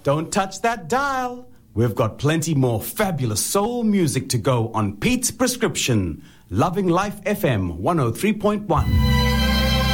Don't touch that dial. We've got plenty more fabulous soul music to go on Pete's Prescription. Loving Life FM 103.1.